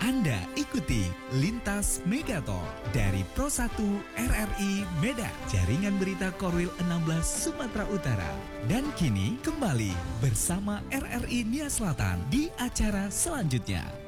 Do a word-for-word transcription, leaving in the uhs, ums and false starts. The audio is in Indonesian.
Anda ikuti Lintas Megatol dari Pro satu R R I Medan, jaringan berita Korwil enam belas Sumatera Utara. Dan kini kembali bersama R R I Nia Selatan di acara selanjutnya.